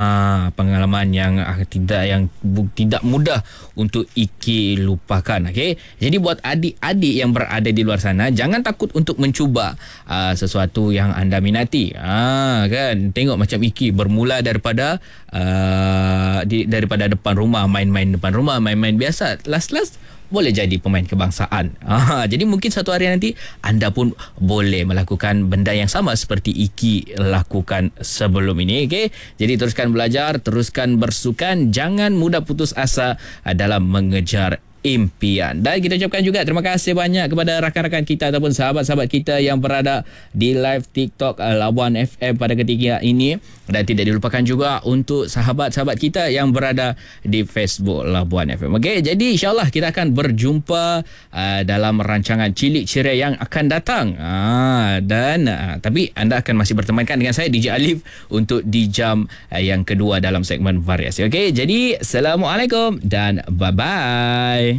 Pengalaman yang tidak mudah untuk Iki lupakan. Okey. Jadi buat adik-adik yang berada di luar sana, jangan takut untuk mencuba sesuatu yang anda minati. Kan, tengok macam Iki bermula daripada daripada depan rumah, main-main depan rumah, main-main biasa. Last boleh jadi pemain kebangsaan. Jadi mungkin satu hari nanti anda pun boleh melakukan benda yang sama seperti Iki lakukan sebelum ini. Okay? Jadi teruskan belajar, teruskan bersukan, jangan mudah putus asa dalam mengejar impian. Dan kita ucapkan juga terima kasih banyak kepada rakan-rakan kita ataupun sahabat-sahabat kita yang berada di live TikTok Labuan FM pada ketika ini. Dan tidak dilupakan juga untuk sahabat-sahabat kita yang berada di Facebook Labuan FM. Okey, jadi insyaAllah kita akan berjumpa dalam rancangan Cilik Ceria yang akan datang. Tapi anda akan masih bertemankan dengan saya DJ Alif untuk di jam yang kedua dalam segmen variasi. Okey, jadi Assalamualaikum dan bye-bye.